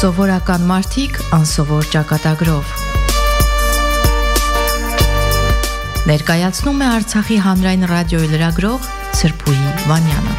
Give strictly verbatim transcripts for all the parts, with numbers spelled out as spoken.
Սովորական մարդիկ անսովոր ճակատագրով։ Ներկայացնում է Արցախի հանրային ռադիոյի լրագրող Սրփուհի Վանյանը։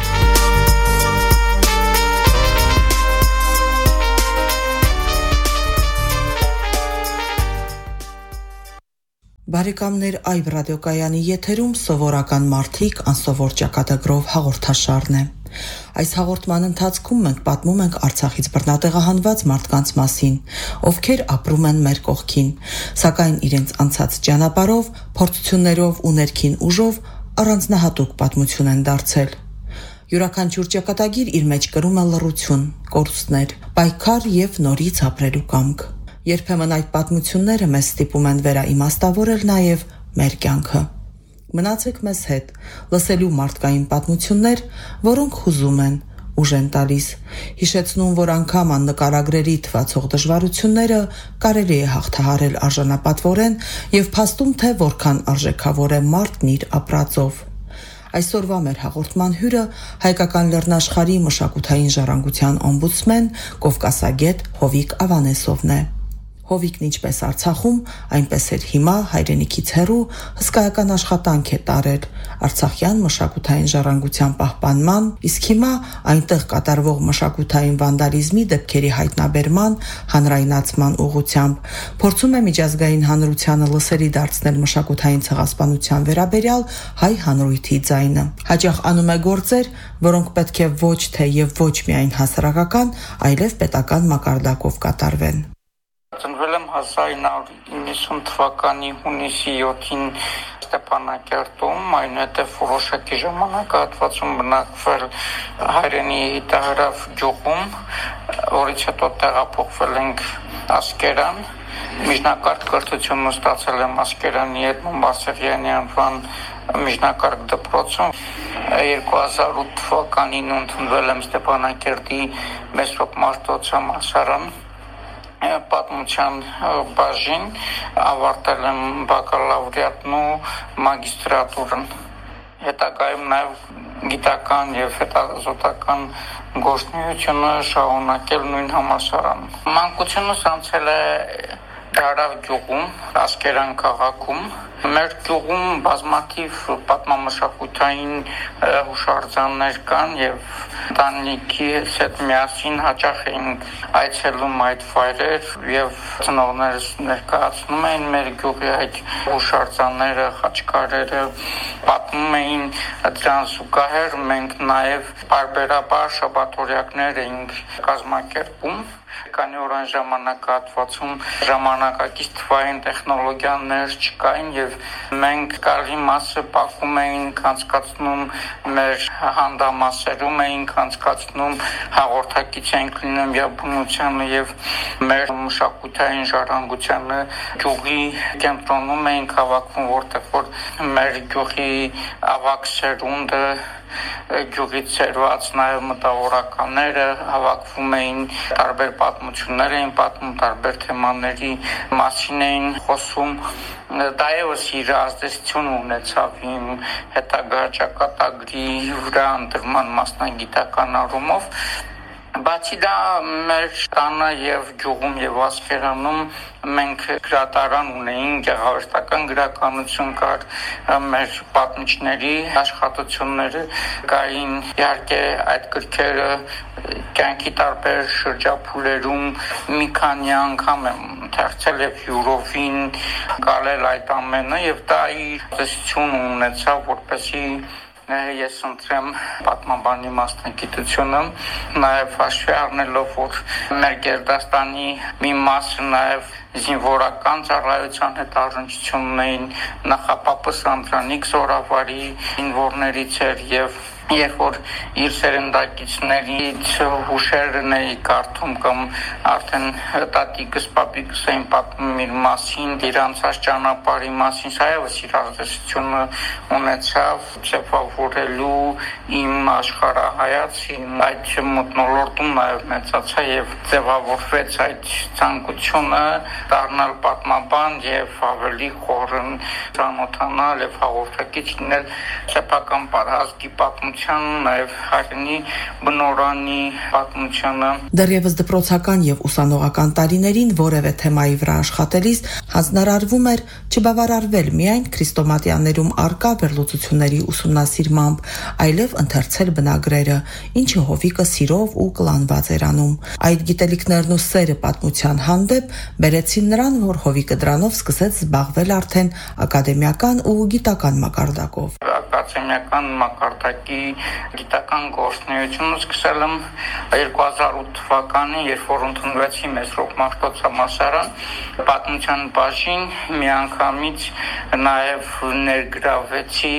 Բարեկամներ, այբ ռադիոկայանի եթերում սովորական մարդիկ անսովոր ճակատագրով հաղորդաշարն է։ Այս հաղորդման ընթացքում մենք պատմում ենք Արցախից բռնատեղահանված մարդկանց մասին, ովքեր ապրում են մեր կողքին, սակայն իրենց անցած ճանապարհով, փորձություններով ու ներքին ուժով առանձնահատուկ պատմություն են դարձել։ Յուրաքանչյուր ճակատագիր իր մեջ կրում է լռություն, կորուստներ, պայքար եւ նորից ապրելու կամք։ Երբեմն այդ պատմությունները մեզ ստիպում են վերաիմաստավորել նաև մեր կյանքը։ Մնացեք մեզ հետ, լսելու մարդկային պատմություններ, որոնք հուզում են, ուժ են տալիս, հիշեցնում, որ անգամ աննկարագրելի թվացող դժվարությունները կարելի է հաղթահարել արժանապատվորեն եւ փաստում, թե որքան արժեքավոր է մարդն իր ապրածով։ Այսօրվա մեր հաղորդման հյուրը հայկական լեռնաշխարհի մշակութային ժառանգության օմբուդսմեն, կովկասագետ Հովիկ Ավանեսովն է։ Հովիկն ինչպես Արցախում, այնպես էլ հիմա հայրենիքից հեռու հսկայական աշխատանք է տարել արցախյան մշակութային ժառանգության պահպանման, իսկ հիմա այնտեղ կատարվող մշակութային վանդալիզմի դեպքերի հայտնաբերման, հանրայնացման ուղղությամբ փորձում է միջազգային հանրությանը լսելի դարձնել մշակութային ցեղասպանության վերաբերյալ հայ հանրույթի ձայնը։ Հաճախ անում է գործեր, որոնք պետք է ոչ թե եւ ոչ միայն հասարակական, այլև պետական մակարդակով կատարվեն։ Ծնվել եմ հազար ինը հարյուր իննսուն թվականի հունիսի յոթին Ստեփանակերտում, այնուհետև որոշակի ժամանակահատվածում բնակվել հայրենի Հիտահրավ գյուղում, որից հետո տեղափոխվել ենք Ասկերան։ Միջնակարգ կրթությունը ստացել եմ Ասկերանի Էդմոն Բարսեղյանի անվան միջնակարգ դպրոցում։ երկու հազար ութ թվականին ընդունվել եմ Ստեփանակերտի Մեսրոպ Մարտոցյան համալսարան պատմության բաժին, ավարտել եմ բակալավրիատն ու մագիստրատուրան։ Հետագայում նաև գիտական եւ հետազոտական գործունեությունը շարունակել նույն համալսարանում։ Մանկությունս անցել է Դարավ գյուղում, Ասկերան քաղաքում։ Մեր գյուղում բազմաթիվ պատմամշակութային հուշարձաններ կան եւ ընտանիքի հետ միասին հաճախ էինք այցելում այդ վայրեր եւ ծնողներս ներկայացնում էին մեր գյուղի այդ հուշարձանները, խաչքարերը, պատմում էին դրան զուգահեռ մենք նաեւ բարբերաբար շաբաթօրյակներ էինք կազմակերպում։ Քանի որ այն ժամանակահատվածում ժամանակակից թվային տեխնոլոգիաներ չկային եւ մենք կարելի մասը պակում էինք անցկացնում մեր հանդամասերում էինք անցկացնում հաղորդակից էինք լինում եւ բնությանը եւ մեր մշակութային ժառանգությանը գյուղի կենտրոնում էինք հավաքվում, որտեղ որ մեր գյուղի ավագ սերունդը գյուղից ծերված նաև մտավորականները հավաքվում էին, տարբեր պատմություններ էին պատմում, տարբեր թեմաների մասին էին խոսում։ Դա ևս իր ազդեցություն ունեցավ իմ հետագա ճակատագրի վրա ընտրման մասնագիտական առումով։ Բացի դա մեր տանը եւ գյուղում եւ Ասկերանում մենք գրատարան ունեինք, գեղարվեստական գրականություն կար, մեր պատմիչների աշխատությունները կային, իհարկե այդ գրքերը կյանքի տարբեր շրջափուլերում մի քանի անգամ եմ ընթերցել եւ յուրովին գալել այդ ամենը եւ դա իր ազդեցություն ունեցավ, որպեսզի ես ընտրեմ պատմաբանի մասնագիտությունը, նաև հաշվի առնելով, որ մեր Գերդաստանի մի մասը նաև զինվորական ծառայության հետ առնչություն ունեին, նախապապս Անդրանիկ Զորավարի զինվորներից էր եւ երբ որ իր սերնդակիցներից հուշերն էի կարդում կամ արդեն տատիկս, պապիկս էին պատմում իր մասին, իրանցած ճանապարհի մասին, սա ևս իր ազդեցությունը ունեցավ ձևավորելու իմ աշխարհայացին, այդ մթնոլորտում նաև մեծացա եւ ձևավորվեց այդ ցանկությունը դառնալ պատմաբան եւ ավելի խորն ծանոթանալ եւ հաղորդակից լինել սեփական պատմի պատմության, նաև հայրենի բնորանի պատմությանը։ Դեռևս դպրոցական եւ ուսանողական տարիներին որևէ թեմայի վրա աշխատելիս հանձնարարվում էր չբավարարվել միայն քրիստոմատյաներում արկա վերլուծությունների ուսումնասիրմամբ, այլև ընթերցել բնագրերը, ինչը Հովիկը սիրով ու կլանված էր անում։ Այդ գիտելիքներն ու սերը պատմության հանդեպ բերեցին նրան, որ Հովիկը դրանով սկսեց զբաղվել արդեն ակադեմիական ու գիտական մակարդակով։ Ակադեմիական մակարդակի գիտական գործունեությունը սկսել եմ երկու հազար ութ թվականին, երբ որ ընդունվեցի Մեսրոպ Մաշտոցամասարան, պատմության բաժին միանգամից նաև ներգրավեցի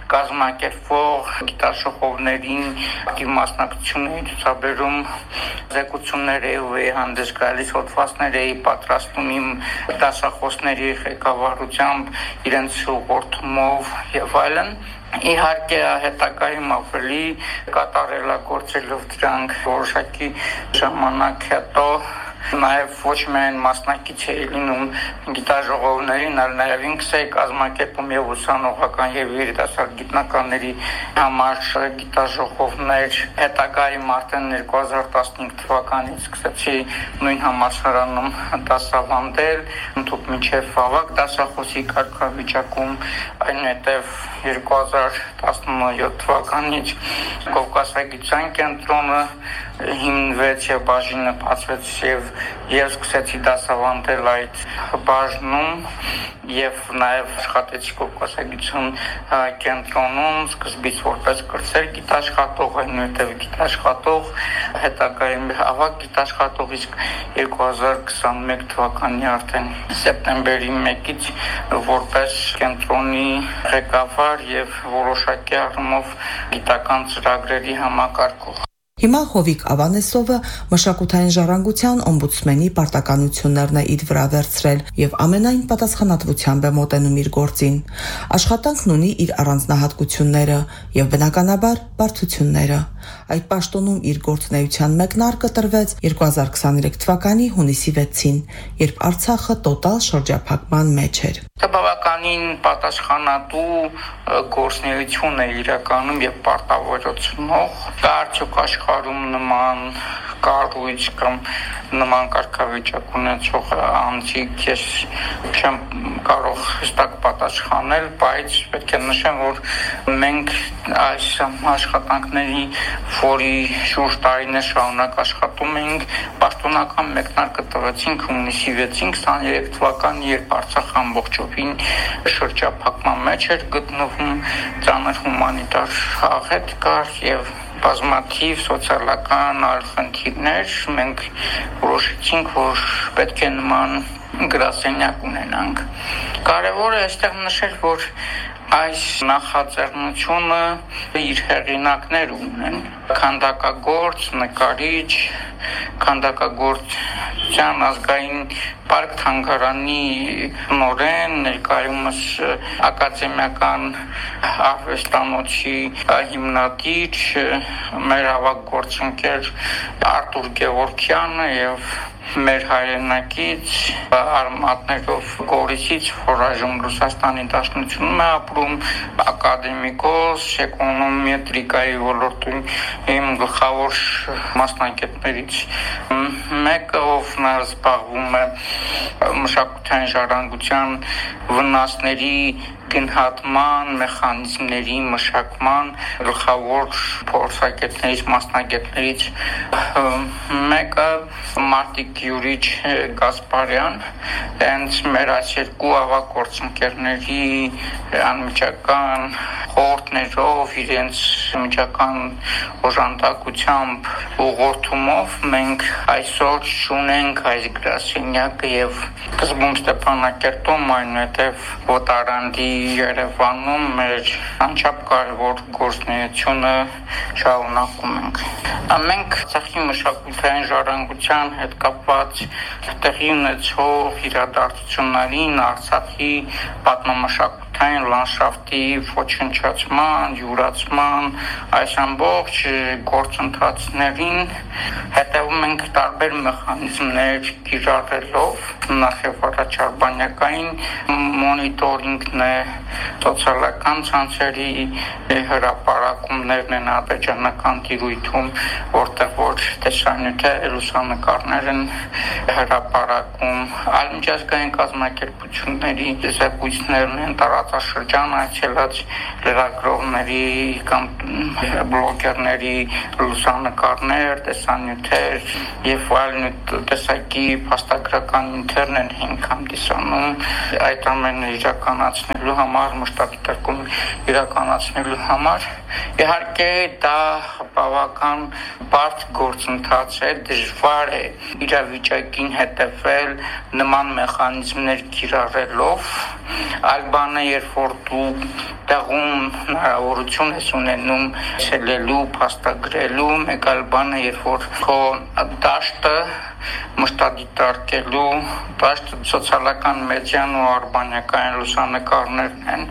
կազմակերպող գիտաշխողներին մասնակցություն էի ցուցաբերում, զեկուցումներ էի հանդես գալիս, հոդվածներ էի պատրաստում իմ դասախոսների ղեկավարությամբ, իրենց ուղղորդումով եւ այլն։ Իհարկե հետագայում ավելի կատարելագործելով դրանք որոշակի ժամանակ հետո նաև ոչ միայն մասնակից էի լինում գիտաժողովներին, այլ նաև ինքս էի կազմակերպում եւ ուսանողական եւ երիտասարդ գիտնականների համար գիտաժողովներ։ Հետագայում արդեն երկու հազար տասնհինգ թվականից սկսեցի նույն համալսարանում դասավանդել, ընդհանուր մինչև ավագ դասախոսի կարգավիճակում, այնուհետև երկու հազար տասնյոթ թվականից Կովկասագիտության կենտրոնը հիմնվեց եւ բաժինը բացվեց եւ ես սկսեցի դասավանդել այդ բաժնում եւ նաեւ աշխատեցի Կովկասագիտության կենտրոնում, սկզբից որպես կրտսեր գիտաշխատող, այնուհետեւ գիտաշխատող, հետագայում ավագ գիտաշխատող, իսկ երկու հազար քսաներկու թվականի արդեն սեպտեմբերի մեկից որպես կենտրոնի ղեկավար եւ որոշակի առումով գիտական ծրագրերի համակարգող։ Հիմա Հովիկ Ավանեսովը մշակութային ժառանգության օմբուդսմենի պարտականություններն է իր վրա վերցրել եւ ամենայն պատասխանատվությամբ է մոտենում իր գործին։ Աշխատանքն ունի իր առանձնահատկությունները եւ բնականաբար բարդությունները։ Այդ պաշտոնում իր գործունեության մեկնարկը տրվեց երկու հազար քսաներեք թվականի հունիսի վեցին, երբ Արցախը տոտալ շրջափակման մեջ էր։ Բավականին պատասխանատու գործունեություն է իրականում եւ պարտավորությունով։ Կա արդյոք աշխարհում նման կառույց կամ նման կարգավիճակ ունեցող անձիկ, ես չեմ կարող հստակ պատասխանել, բայց պետք է նշեմ, որ մենք այս աշխատանքների, որի շուրջ տարիներ շարունակ աշխատում էինք, պաշտոնական մեկնարկը տվեցինք հունիսի վեցին քսաներեք թվականին, երբ Արցախը ամբողջովին շրջափակման մեջ էր գտնվում, ծանր հումանիտար աղետ կար եւ բազմաթիվ սոցիալական այլ խնդիրներ, մենք որոշեցինք, որ պետք է նման գրասենյակ ունենանք։ Կարևոր է այստեղ նշել, որ այս նախաձեռնությունը իր հեղինակներ ունեն, քանդակագործ, նկարիչ, քանդակագործության ազգային պարկ թանգարանի նորեն, ներկայումս ակադեմիական արվեստանոցի հիմնադիր, մեր ավագ գործընկեր Արտուր Գևորգյանը եւ մեր հայրենակից արմատներով Գորիսից, որ այժմ Ռուսաստանի Դաշնությունում է ապրում, ակադեմիկոս, էկոնոմետրիկայի ոլորտում իմ գլխավոր մասնագետներից մեկը, ով նա զբաղվում է մշակութային ժառանգության վնասների գնահատման մեխանիզմների մշակման գլխավոր փորձագետներից, մասնագետներից մեկը Մարտիկ Յուրիչ Գասպարյան, հենց մեր այս երկու ավագ գործընկերների անմիջական խորհուրդներով, իրենց միջական օժանդակությամբ, ուղղորդումով մենք այսօր ունենք այս գրասենյակը եւ սկզբում Ստեփանակերտում, այնուհետեւ Ոտարանդի Երևանում մեր անչափ կարևոր գործունեությունը շարունակում ենք։ Մենք Արցախի մշակութային ժառանգության հետ կապված տեղի ունեցող իրադարձություններին, Արցախի պատմամշակութային մշակութային լանդշաֆտի ոչնչացման, յուրացման, այս ամբողջ գործընթացներին հետևում ենք տարբեր մեխանիզմներ կիրառելով, նախ եւ առաջ արբանյակային մոնիտորինգն է, սոցիալական ցանցերի հրապարակումներն են ադրբեջանական տիրույթում, որտեղ որ տեսանյութը լուսանկարներ են հրապարակում, այլ միջազգային կազմակերպությունների զեկույցներն են, տարածաշրջան այցելած լրագրողների կամ բլոգերների լուսանկարներ, տեսանյութեր եւ այլ տեսակի փաստագրական նյութերն են հիմք հանդիսանում, այդ ամենը իրականացնելու համար, մշտադիտարկում իրականացնելու համար, իհարկե դա բավական բարդ գործընթաց է, դժվար է իրավիճակին հետևել նման մեխանիզմներ կիրառելով, այլ բան է, երբ որ դու տեղում հնարավորություն ես ունենում ցելելու, փաստագրելու, մեկ այլ բան է, երբ որ քո դաշտը մշտադիտարկելու, դաշտը սոցիալական մեդիան ու արբանյակային լուսանկարներն են,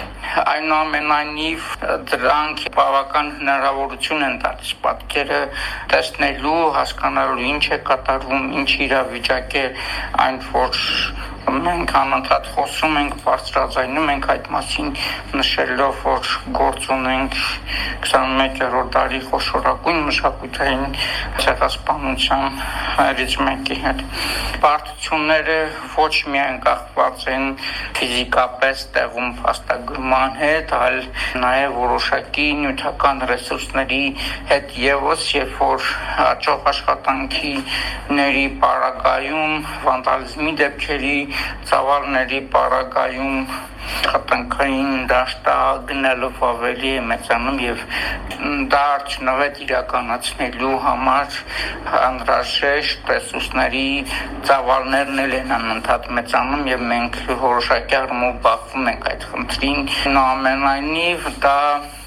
այնուամենայնիվ դրանք բավական հնարավորություն են տալիս պատկերը տեսնելու, հասկանալու ինչ է կատարվում, ինչ իրավիճակ է, այն որ մենք անընդհատ խոսում ենք, բարձրաձայնում ենք այդ մասին, նշելով, որ գործ ունենք քսանմեկերորդ դարի խոշորագույն մշակութային ցեղասպանության հայերից մեկի հետ։ Բարդությունները ոչ միայն կախված են ֆիզիկապես տեղում փաստագրման հետ, այլ նաև որոշակի նյութական ռեսուրսների հետ եւս, երբ որ աճող աշխատանքիների պարագայում, վանդալիզմի դեպքերի, ծավալների պարագայում խտանքային դաշտա գնալով ավելի է մեծանում եւ դա արդյունավետ իրականացնելու համար անհրաժեշտ ռեսուրսների ծավալներն էլ են անընդհատ մեծանում եւ մենք որոշակի առումով բախվում ենք այդ խնդրին, ամենայնիվ դա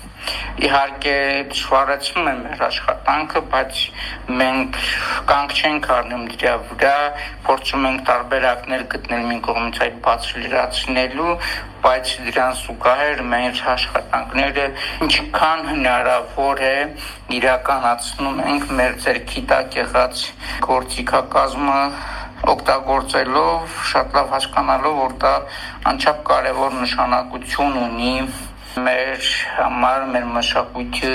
իհարկե դժվարացնում է մեր աշխատանքը, բայց մենք կանգ չենք առնում դրա վրա, փորձում ենք տարբերակներ գտնել մի կողմից այդ բացը լրացնելու, բայց դրան զուգահեռ մեր աշխատանքները ինչքան հնարավոր է իրականացնում ենք մեր ձեռքի տակ եղած գործիքակազմը օգտագործելով, շատ լավ հասկանալով, որ դա անչափ կարևոր նշանակություն ունի մեր համար, մեր մշակույթի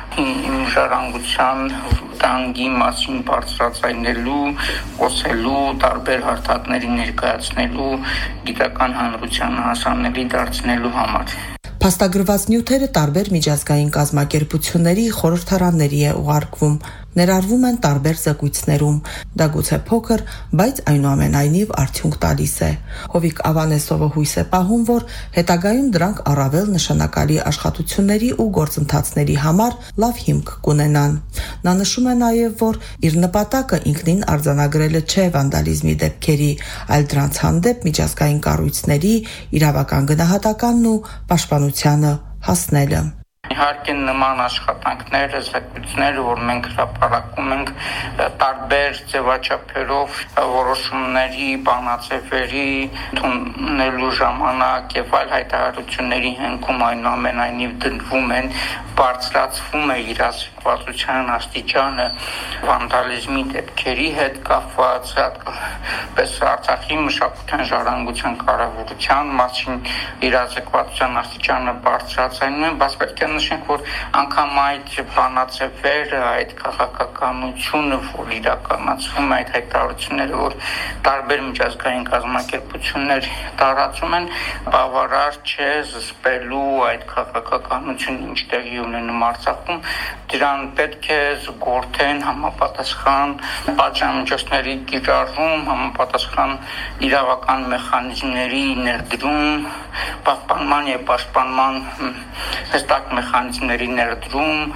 ժառանգության տանգի մասին բարձրացնելու, խոսելու, տարբեր հարթակների ներկայացնելու, գիտական հանրությանը հասանելի դարձնելու համար։ Փաստագրված նյութերը տարբեր միջազգային կազմակերպությունների խորհրդարանների է ուղարկվում, ներառվում են տարբեր զեկույցներում, դա գուցե փոքր, բայց այնուամենայնիվ արդյունք տալիս է։ Հովիկ Ավանեսովը հույս է պահում, որ հետագայում դրանք առավել նշանակալի աշխատությունների ու գործընթացների համար լավ հիմք կունենան։ Նա նշում է նաև, որ իր նպատակը ինքնին արձանագրելը չէ վանդալիզմի դեպքերի, այլ դրանց հանդեպ միջազգային կառույցների իրավական գնահատականն ու պաշտպանությանը հասնելը։ Իհարկե նման աշխատանքները, զեկույցները, որ մենք հրապարակում ենք տարբեր ձևաչափերով որոշումների, բանաձևերի ընդունելու ժամանակ եւ այլ հայտարարությունների հենքում այնուամենայնիվ դնվում են, բարձրացվում է իրազեկվածության աստիճանը վանդալիզմի դեպքերի հետ կապված, պես Արցախի մշակութային ժառանգության կարևորության մասին իրազեկվածության աստիճանը բարձրացնում են, բայց պետք է նշենք, որ անգամ այդ բանաձևերը, այդ քաղաքականությունը, որ իրականացվում է, այդ հայտարարությունները, որ տարբեր միջազգային կազմակերպություններ տարածում են, բավարար չէ զսպելու այդ քաղաքականությունը, ինչ տեղի ունենում Արցախում, դրան պետք է զուգորդեն համապատասխան պատժամիջոցների կիրառում, համապատասխան իրավական մեխանիզմների ներդրում, պահպանման եւ պաշտպանման հստակ մեխանիզմների ներդրում,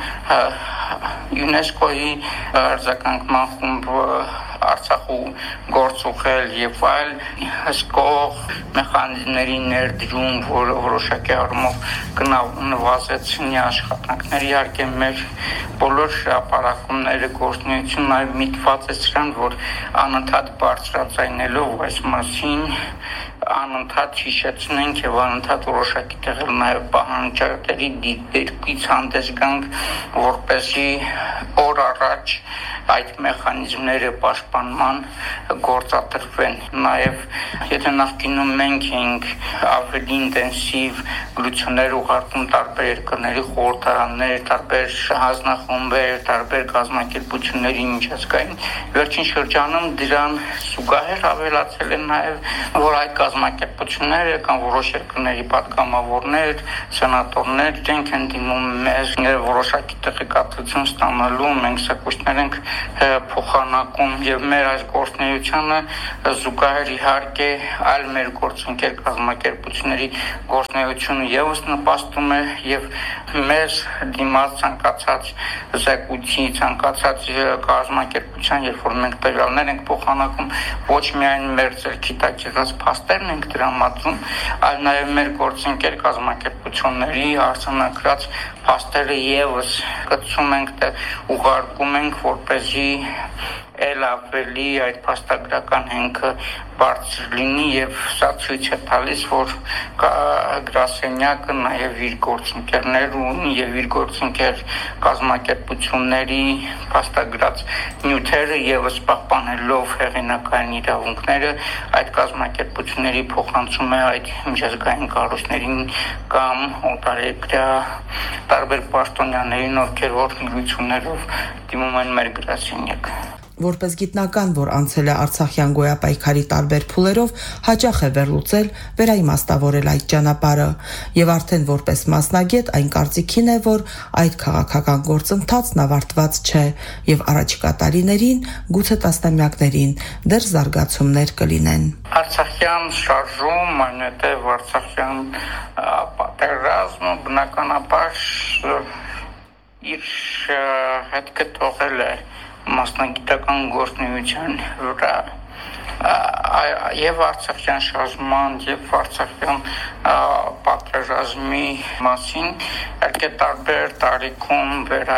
ՅՈՒՆԵՍԿՕ-ի արձագանքման խումբը Արցախու գործուղել եւ այլ հսկող մեխանիզմների ներդրում, որը որոշակի առումով կնվազեցնի աշխատանքները, իհարկե մեր բոլոր հրապարակումները, գործունեությունը նաև միտված է սրան, որ անընդհատ բարձրաձայնելով այս մասին անընդհատ հիշեցնենք եւ անընդհատ որոշակի տեղել նաեւ պահանջարկների դիտարկից հանդես գանք, որպեսզի օր առաջ այդ մեխանիզմները պաշտպանման գործադրվեն։ Նաև եթե նախկինում մենք ենք ավելի ինտենսիվ գրություններ ուղարկում տարբեր երկրների խորհրդարաններ, տարբեր հանձնախմբեր, տարբեր կազմակերպությունների միջազգային, վերջին շրջանում դրան զուգահեռ ավելացել են նաև, որ այդ կազմակերպությունները կամ որոշ երկրների պատգամավորներ, սենատորներ իրենք են դիմում մեզ որոշակի տեղեկատվություն ստանալու, մենք սակույցներ ենք փոխանակում եւ մեր այս գործունեությանը զուգահեռ իհարկե այլ մեր գործընկեր կազմակերպությունների գործունեությունը եւս նպաստում է եւ մեր դիմաց ցանկացած զեկույցի, ցանկացած կազմակերպության, երբ որ մենք տվյալներ ենք փոխանակում, ոչ միայն մեր ձեռքի տակ եղած փաստերն ենք դրամադրում, այլ նաեւ մեր գործընկեր կազմակերպությունների արձանագրած փաստերը եւս կցում ենք, ուղարկում ենք, որպեսզի էլ ավելի այդ փաստագրական հենքը բարձր լինի եւ սա ցույց է տալիս, որ գրասենյակը նաեւ իր գործընկերներ ունի եւ իր գործընկեր կազմակերպությունների փաստագրած նյութերը եւս պահպանելով հեղինակային իրավունքները այդ կազմակերպությունների փոխանցում է այդ միջազգային կառույցներին կամ օտարերկրյա տարբեր պաշտոնյաներին, ովքեր որ միություններով դիմում են մեր գրասենյակը։ Որպես գիտնական, որ անցել է Արցախյան գոյապայքարի տարբեր փուլերով, հաճախ է վերլուծել, վերաիմաստավորել այդ ճանապարհը, եւ արդեն որպես մասնագետ այն կարծիքին է, որ այդ քաղաքական գործընթացն ավարտված չէ եւ առաջիկա տարիներին, գուցե տասնամյակներին դեռ զարգացումներ կլինեն։ Արցախյան շարժում, այնուհետև Արցախյան պատերազմը բնականաբար իր հետքը թողել է մասնագիտական գործունեության վրա եւ Արցախյան շարժման եւ Արցախյան պատերազմի մասին իհարկե տարբեր տարիքում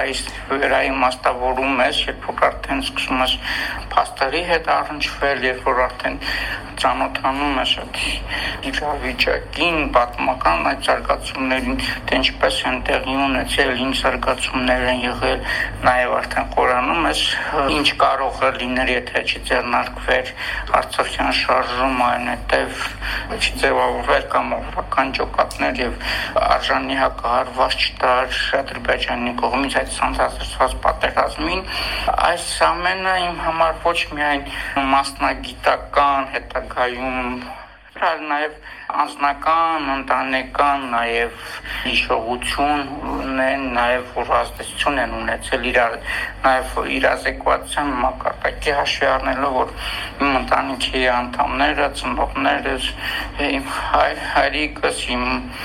վերաիմաստավորում ես, երբ որ արդեն սկսում ես փաստերի հետ առնչվել, երբ որ արդեն ծանոթանում ես այդ իրավիճակին, պատմական այդ զարգացումներին, թե ինչպես են տեղի ունեցել, ինչ զարգացումներ են եղել, նաեւ արդեն խորանում ես, ինչ կարող է լինել, եթե չձեռնարկվեր Արցախյան շարժումը, այնուհետև չձևավորվեր կամ օրական ջոկատներ եւ արժանի հակահարված չտար Ադրբեջանի կողմից այդ ցանցազրկված պատերազմին, այս ամենը իմ համար ոչ միայն մասնագիտական հետագայում, այլ նաեւ անձնական, ընտանեկան նաեւ հիշողություն ունեն, նաեւ որ ազդեցություն են ունեցել իրար, նաեւ իրազեկվածության մակարդակի հաշվի առնելով, որ իմ ընտանիքի անդամները, ծնողներս, իմ հայրիկս, իմ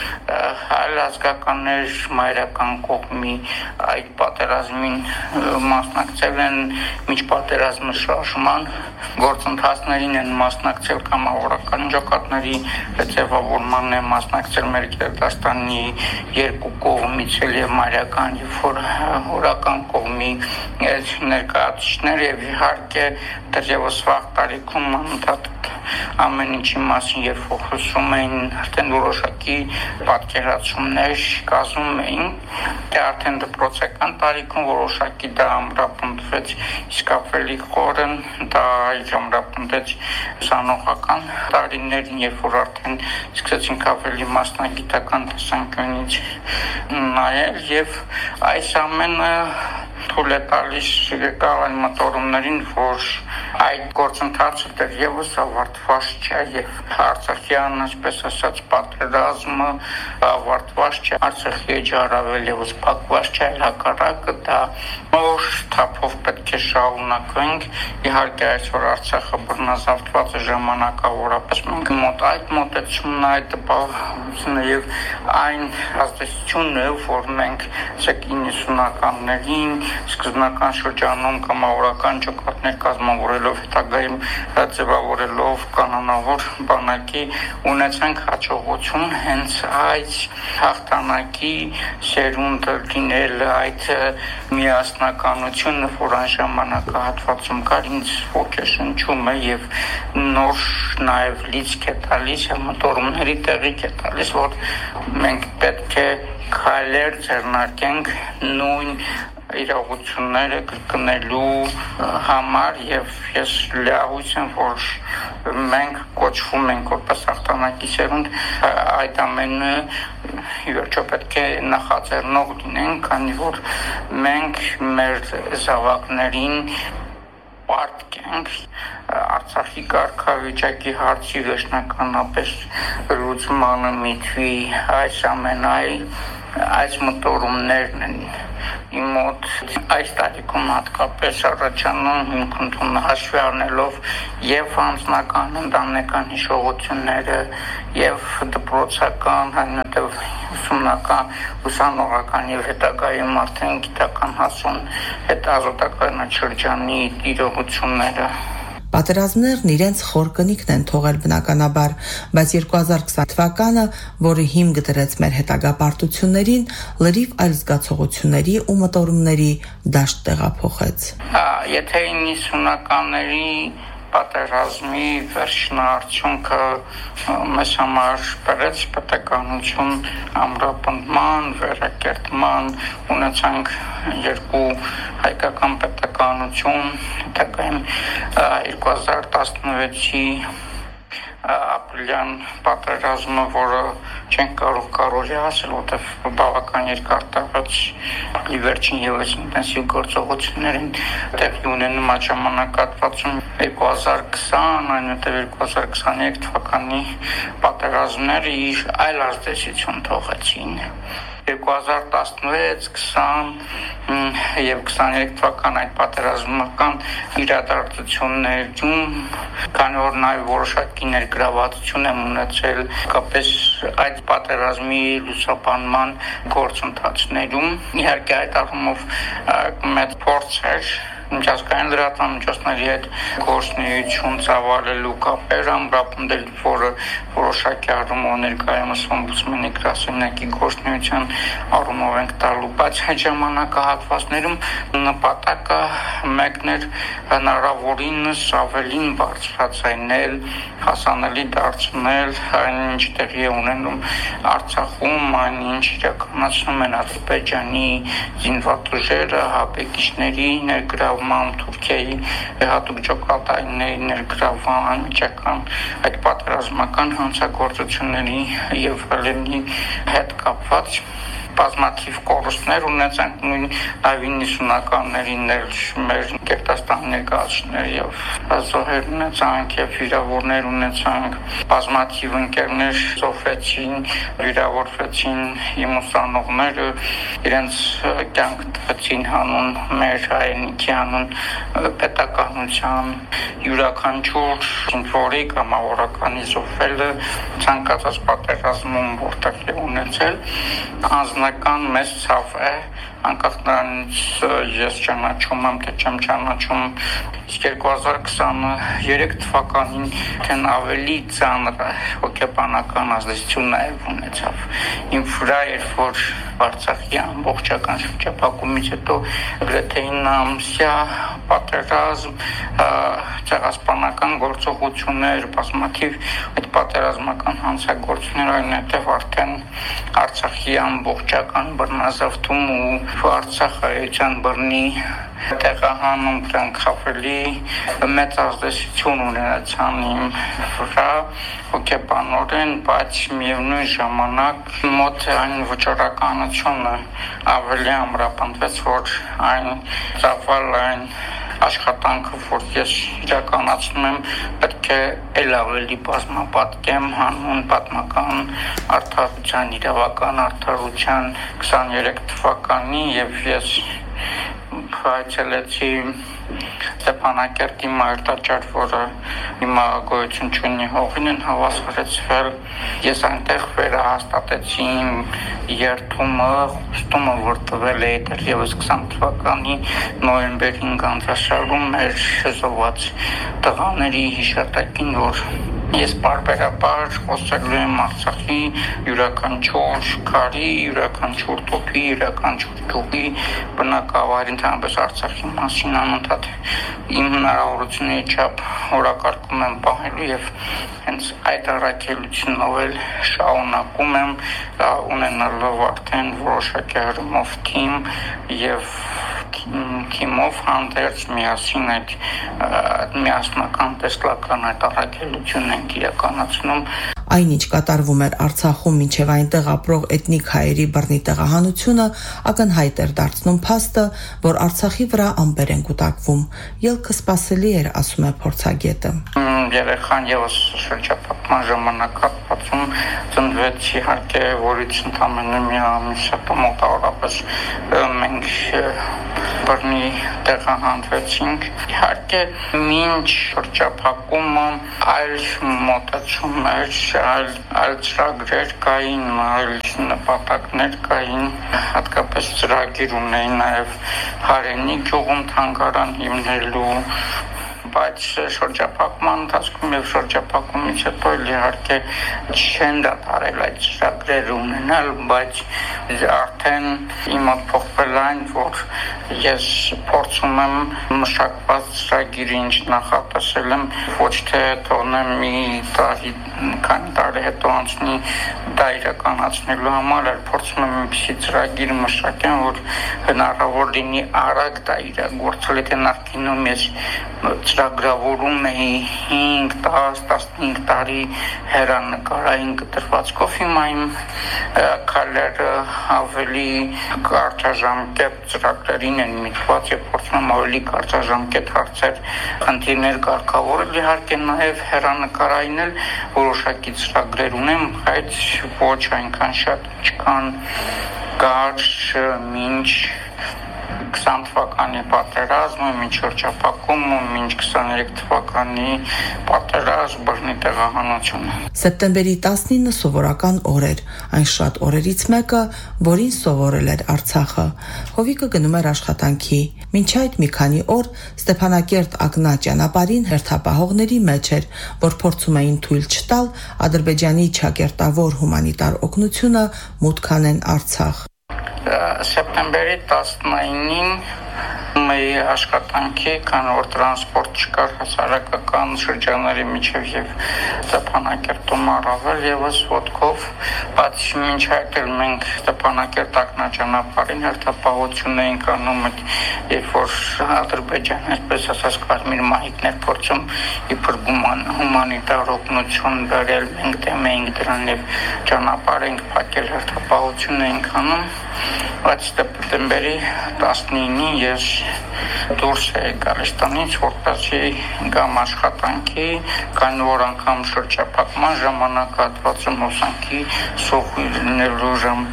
այլ ազգականներ մայրական կողմի այդ պատերազմին մասնակցել են մինչ պատերազմը շարժման գործընթացներին են մասնակցել կամավորական ջոկատների ձևավորման է մասնակցել մեր Գերդաստանի երկու կողմից եւ մայրական եւ հորական կողմի ներկայացուցիչներ եւ իհարկե դեռևս վաղ տարիքում անընդհատ ամեն ինչի մասին երբ խոսում էին, արդեն որոշակի պատկերացումներ կազմում էին, թե արդեն դպրոցական տարիքում որոշակի դա ամրապնդվեց իսկապես խորն, դա ամրապնդեց ուսանողական տարիներին, երբ որ արդեն սկսեցինք ավելի մասնագիտական տեսանկյունից նայել եւ այս ամենը թույլ է տալիս եկալ մտորումներին, որ այդ գործընթացը դեռևս ավարտված չէ եւ Արցախյան, այսպես ասած, պատերազմը ավարտված չէ, Արցախի էջը առավել եւս փակված չէ, հակառակը դա նոր թափով պետք է շարունակենք։ Իհարկե այսօր Արցախը բռնազավթված է ժամանակավորապես, մենք մոտ այդ մոտեցումն, այդ տպավորությունը եւ այն ազդեցությունը, որ մենք իննսունականներին սկզբնական շրջանում կամավորական ջոկատներ կազմավորելով հետագայում ձևավորելով կանոնավոր բանակի ունեցանք հաջողություն հենց այդ հաղթանակի սերունդը լինել, այդ միասնականություն գիտությունը, որ այն ժամանակահատվածում կար, ինձ ոգեշնչում է եւ նոր նաեւ լիցք է տալիս, մտորումների տեղիք է տալիս, որ մենք պետք է քայլեր ձեռնարկենք նույն իրողությունները կրկնելու համար եւ ես լիահույս եմ, որ մենք կոչվում ենք որպես ախտանակիցերուն այդ ամենը վերջո պետք է նախաձեռնող լինենք, քանի որ մենք մեր զավակներին պարտքենք Արցախի կարգավիճակի հարցի վերջնականապես լուծմանը միտվի այս ամենայ այս մտորումներն են իմ մոտ այս տարիքում հատկապես առաջանում հիմք ընդունը հաշվի առնելով եւ անձնական ընտանեկան հիշողությունները եւ դպրոցական այնուհետեւ ուսումնական ուսանողական եւ հետագայում արդեն գիտական հասուն հետազոտական շրջանի իրողությունները Պատերազմներն իրենց խոր կնիքն են թողել բնականաբար, բայց երկու հազար քսան թվականը, որը հիմք դրեց մեր հետագա պարտություններին, լրիվ այլ զգացողությունների ու մտորումների դաշտ տեղափոխեց։ Եթե իննսունականների պատերազմի վերջնարդյունքը մեզ համար բերեց պետականություն ամրապնդման, վերակերտման, ունեցանք երկու հայկական պետականություն, հետագայում երկու հազար տասնվեցի ապրիլյան պատերազմը, որը չենք կարող կարողի ասել, որտեղ բավական երկար տևեց ի վերջին ևս ինտենսիվ գործողություններին տեղի ունենում այդ ժամանակահատվածում երկու հազար քսան, այնուհետև երկու հազար քսաներեք թվականի պատերազմները իր այլ ազդեցություն թողեցին։ երկու հազար տասնվեց, քսան եւ քսաներեք թվական այդ պատերազմական իրադարձություններում քանի որ նաեւ որոշակի ներգրավվածություն եմ ունեցել կապես այդ պատերազմի լուսաբանման գործընթացներում իհարկե այդ առումով մեծ փորձ էր միջազգային լրատվամիջոցների հետ գործունեություն ծավալելու կապեր ամրապնդել, որը որոշակի առումով ներկայումս օմբուդսմենի գրասենյակի գործունեության առումով ենք տալու, բայց այդ ժամանակահատվածներում նպատակը մեկն էր հնարավորինս ավելին բարձրացնել, հասանելի դարձնել այն ինչ տեղի է ունենում Արցախում, այն ինչ իրականացնում են Ադրբեջանի զինված ուժերը, հապեկիչների ներգրավումը Թուրքիայի հատուկ ջոկատայինների ներգրավման անմիջական այդ պատերազմական հանցագործությունների եւ հրելի հետ կապված բազմաթիվ կորուստներ ունեցանք նույն իննսունականների մեր Գերտաստան ներկայացուցիչներ եւ զոհեր ունեցանք եւ վիրավորներ ունեցանք բազմաթիվ ընկերներ զոհվեցին վիրավորվեցին իմ ուսանողները իրենց կյանք տվեցին հանուն մեր հայրենիքի հանուն պետականության յուրաքանչյուր ինֆորի կամ ավորականի զոհվելը ցանկացած պատերազմում որտեղ է ունեցել անձնական մեծ ցավ է անկախ նրանից ես ճանաչում եմ թե չեմ ճանաչում իսկ երկու հազար քսաներեք թվականին քան ավելի ծանր հոգեբանական ազդեցություն նաև ունեցավ իմ վրա երբ որ Արցախի ամբողջական շրջափակումից հետո գրեթե ինը ամսյա պատերազմ ցեղասպանական գործողություններ բազմաթիվ այդ պատերազմական հանցագործություններ այնուհետև արդեն Արցախի ամբողջական բռնազավթում ու Արցախայցյան բռնի տեղահանում դրանք ավելի մեծ ազդեցություն ունեցան իմ վրա հոգեբանորեն, բայց միևնույն ժամանակ մոտ այն վճռականությունը ավելի ամրապնդվեց, որ այն ծավալ այն աշխատանքը, որ ես իրականացնում եմ, պետք է էլ ավելի բազմապատկեմ հանուն պատմական արդարության, իրավական արդարության քսաներեք թվականի եւ ես այցելեցի Ստեփանակերտի մարտաճար, որը հիմա գոյություն չունի, հողին են հավասարեցվել։ Ես այնտեղ վերահաստատեցի իմ երթումը, խոստումը, որ տվել էի դեռևս քսան թվականի նոյեմբեր հինգ անձաշարում մեր զոհված տղաների հիշատակին, որ Ես բարբերաբար խոսելու եմ Արցախի յուրաքանչյուր քարի, յուրաքանչյուր տոփի, յուրաքանչյուր գյուղի բնակավայրի, ընդհանրապես Արցախի մասին անընդհատ իմ հնարավորությունների չափ օրակարգում եմ պահելու եւ հենց այդ առաքելությունով էլ շարունակում եմ, ունենալով արդեն որոշակի հրումով թիմ եւ թիմով հանդերձ միասին այդ միասնական տեսլական այդ առաքելությունն ենք իրականացնում։ Այնինչ կատարվում էր Արցախում մինչև այնտեղ ապրող էթնիկ հայերի բռնի տեղահանությունը ակնհայտ էր դարձնում փաստը, որ Արցախի վրա ամպեր են կուտակվում։ Ելքը սպասելի էր, ասում է փորձագետը։ Երեխան եւս շրջափակման ժամանակ հատվածում ծնվեց, իհարկե, որից ընդամենը մի ամիս հետո մոտավորապես մենք բռնի տեղահանվեցինք։ Իհարկե, մինչ շրջափակումը այլ մոտեցում էր, այլ այլ ծրագրեր կային, այլ նպատակներ կային, հատկապես ծրագիր ունեին նաև Հարենի գյուղում թանգարան հիմնելու, բայց շրջափակման ընթացքում եւ շրջափակումից հետո իհարկե չեն դադարել այդ ծրագրերը ունենալ, բայց արդեն իմ մոտ փոխվել այն, որ ես փորձում եմ մշակված ծրագիրը ինչ նախատեսել եմ, ոչ թե թողնեմ մի տարի, քանի տարի հետո անցնի դա իրականացնելու համար, այլ փորձում եմ այնպիսի ծրագիր մշակեմ, որ հնարավոր լինի արագ դա իրագործել, եթե նախկինում ես ծրագրավորում էի հինգ, դաս, տասնհինգ տարի հեռանկարային կտրվածքով, հիմա իմ քայլերը ավելի կարճաժամկետ ծրագրերին են միտված եւ փորձում եմ ավելի կարճաժամկետ հարցեր, խնդիրներ կարգավորել, իհարկե նաեւ հեռանկարային էլ որոշակի ծրագրեր ունեմ, բայց ոչ այնքան շատ, ինչքան կար մինչ քսան թվականի պատերազմը, մինչ շրջափակումը, մինչ քսաներեք թվականի պատերազմ, բռնի տեղահանությունը։ Սեպտեմբերի տասնինը սովորական օր էր, այն շատ օրերից մեկը, որին սովորել էր Արցախը։ Հովիկը գնում էր աշխատանքի։ Մինչ այդ մի քանի օր Ստեփանակերտ Ակնա ճանապարհին հերթապահողների մեջ էր, որ փորձում էին թույլ չտալ Ադրբեջանի չակերտավոր հումանիտար օգնությունը մուտք անեն Արցախ։ Սեպտեմբերի տասնինին մեր աշխատանքի, քան որ տրանսպորտ չկար հասարակական շրջանների միջև եւ Ստեփանակերտում առավել եւս ոտքով, բայց մինչ այդ էլ մենք Ստեփանակերտ Ակնա ճանապարհին հերթապահություն էինք անում, երբ որ Ադրբեջանը, այսպես ասած, կարմիր մահիկներ փորձում իբր հումանիտար օգնություն բերել, մենք դեմ էինք դրան եւ ճանապարհ էինք փակել, հերթապահություն էինք անում, բայց սեպտեմբերի տասնինին ես դուրս էի գալիս տնից, որպեսզի գամ աշխատանքի, քանի որ անգամ շրջափակման ժամանակահատվածում հոսանքի սովորելու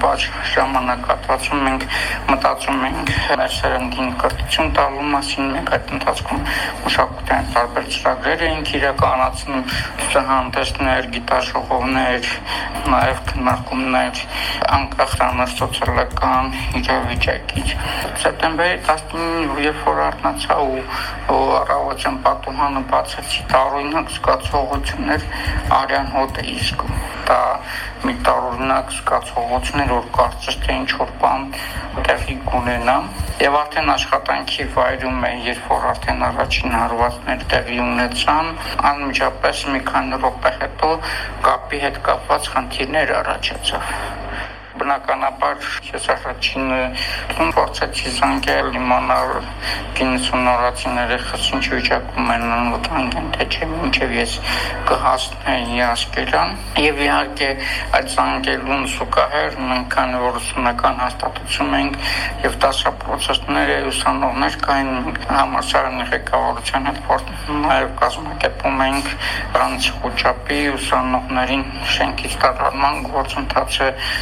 ժամանակահատվածում մենք մտածում ենք մեր սերնդին կրթություն տալու մասին, մենք այդ ընթացքում մշակութային տարբեր ծրագրեր էինք իրականացնում, ցուցահանդեսներ, գիտաժողովներ, նաև քննարկումներ անկախ սոցիալական իրավիճակից։ Սեպտեմբերի տասնինին, երբ որ արթնացա ու առավոտյան պատուհանը բացեցի, տարօրինակ զգացողություններ արյան հոտ էի զգում։ Դա մի տարօրինակ զգացողություն էր, որ կարծես թե ինչ-որ բան տեղի կունենա։ Եվ արդեն աշխատանքի վայրում էի, երբ որ արդեն առաջին հարվածներ տեղի ունեցան, անմիջապես մի քանի րոպե հետո կապի հետ կապված խնդիրներ առաջացավ։ Բնականաբար ես առաջին փորձեցի զանգել, իմանալ կինսուն նորացիները ինչ վիճակում են անվտանգ են, թե չէ, մինչև ես կհասնեի Ասկերան։ Եվ իհարկե այդ զանգելուն զուգահեռ մենք քանի որ ուսումնական հաստատություն ենք եւ դասապրոցեսներ եւ ուսանողներ կային, համալսարանի ղեկավարության հետ փորձում նաեւ կազմակերպում ենք Ֆրանսիա խոչապի ուսանողներին շենքից տարածման գործընթացը եւ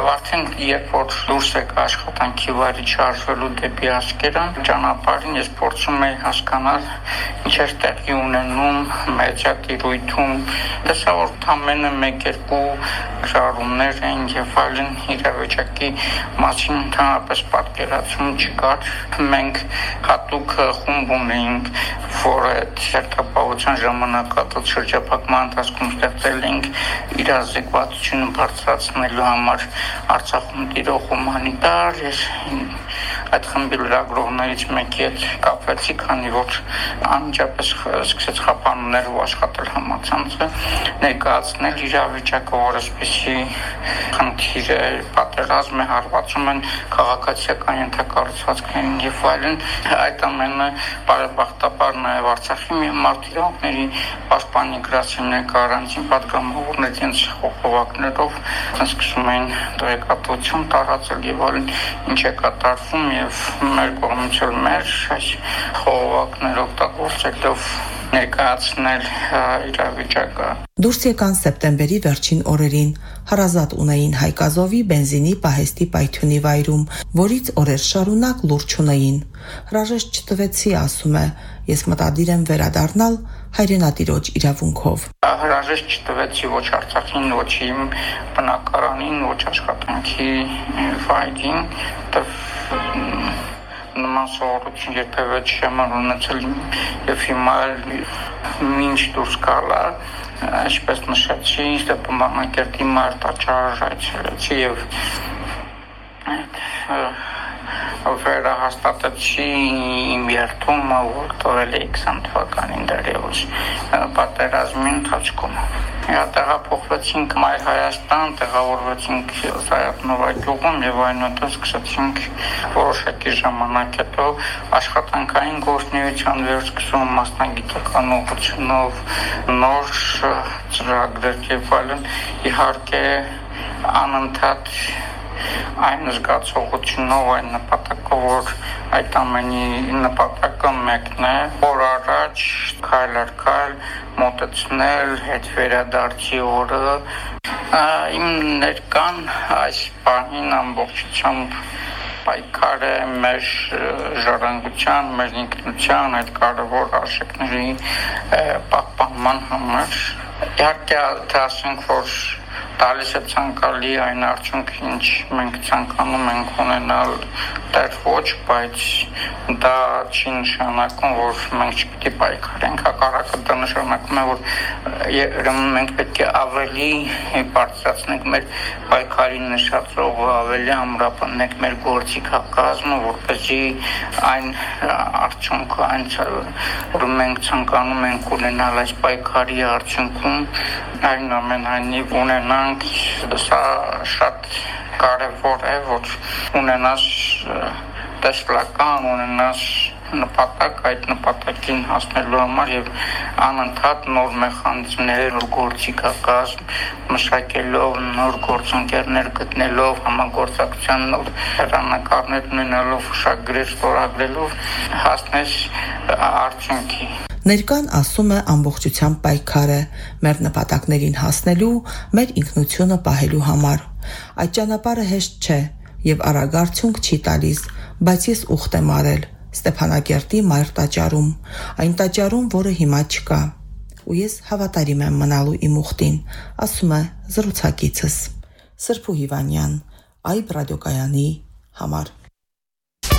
Արդեն երբ որ դուրս եկա աշխատանքի վայրից շարժվելու դեպի Ասկերան, ճանապարհին ես փորձում էի հասկանալ ինչեր տեղի ունենում մեջատիրույթում, տեսա որ ամենը մեկ-երկու գրառումներ են եւ այլն իրավիճակի մասին ընդհանրապես պատկերացում չկար։ Մենք հատուկ խումբ ունեինք, որը հերթապահության ժամանակահատված շրջափակման ընթացքում ստեղծել ենք իրազեկվածությունը բարձրացնելու համար Արցախում տիրող հումանիտար այդ խմբի լրագրողներից մեկի հետ կապվեցի, քանի որ անմիջապես սկսեց խափանումներով աշխատել համացանցը, ներկայացնել իրավիճակը, որ այսպիսի խնդիր է, պատերազմ է, հարվածում են քաղաքացիական ենթակառուցվածքներին եւ այլն։ Այդ ամենը բարեբախտաբար նաեւ Արցախի մարդու իրավունքների պաշտպանի գրասենյակի կարանտին պատգամավորներ իրենց խողովակներով սկսում էին տեղեկատվություն տարածել եւ այլն, ինչ է կատարվում եւ մեր կողմից էլ մեր այս խողովակներով օգտագործելով ներկայացնել իրավիճակը։ Դուրս եկան սեպտեմբերի վերջին օրերին, հարազատ ունեին Հայկազովի բենզինի պահեստի պայթյունի վայրում, որից օրեր շարունակ լուր չունեին։ Հրաժեշտ չտվեցի, ասում է, ես մտադիր եմ վերադառնալ հայրենատիրոջ իրավունքով։ Հրաժեշտ չտվեցի ոչ Արցախին, ոչ իմ բնակարանին, ոչ աշխատանքի վայրին, նման սովորություն երբևէ չեմ ունեցել եւ հիմա մինչ դուրս գալը, ինչպես նշեցի, Ստեփանակերտի մարտաճարը այցելեցի եւ վերահաստատեցի իմ երթումը, որ տվել էի քսան թվականին դեռևս պատերազմի ընթացքում։ Տեղափոխվեցինք Մայր Հայաստան, տեղավորվեցինք Սայաթ-Նովայ գյուղում եւ այնուհետեւ սկսեցինք որոշակի ժամանակ հետո աշխատանքային գործունեության վերսկսում մասնագիտական ուղղությունով նոր ծրագրեր եւ այլն, իհարկե անընդհատ այն զգացողությունով, այն նպատակով, որ այդ ամենի նպատակը մեկն է, որ առաջ քայլ առ քայլ մոտեցնել հետ վերադարձի օրը։ Իմ ներկան այս բանին ամբողջությամբ պայքար է մեր ժառանգության, մեր ինքնության, այդ կարևոր արժեքների պահպանման համար։ Իհարկե, ասենք, որ տալիս է ցանկալի այն արդյունքը, ինչ մենք ցանկանում ենք ունենալ, դեռ ոչ, բայց դա չի նշանակում, որ մենք չպետք է պայքարենք, հակառակը դա նշանակում է, որ մենք պետք է ավելի բարձրացնենք մեր պայքարի նշածողը, ավելի ամրապնդենք մեր գործիքակազմը, որպեսզի այն արդյունքը, այն որ մենք ցանկանում ենք ունենալ այս պայքարի արդյունքում, այնուամենայնիվ ունենանք, սա շատ կարևոր է, որ ունենաս տեսլական, ունենաս նպատակ, այդ նպատակին հասնելու համար եւ անընդհատ նոր մեխանիզմներ, նոր գործիքակազմ մշակելով, նոր գործընկերներ գտնելով, համագործակցության նոր հեռանկարներ ունենալով, ուշագրեր ստորագրելով հասնես արդյունքի։ Ներկան ասում է ամբողջությամբ պայքար է մեր նպատակներին հասնելու, մեր ինքնությունը պահելու համար։ Այդ ճանապարհը հեշտ չէ եւ արագ արդյունք չի տալիս, բայց ես ուխտ եմ արել Ստեփանակերտի Մայր տաճարում, այն տաճարում, որը հիմա չկա։ Ու ես հավատարիմ եմ մնալու իմ ուխտին, ասում է զրուցակիցս Սրփու Հիվանյան, Այբ ռադիոկայանի համար։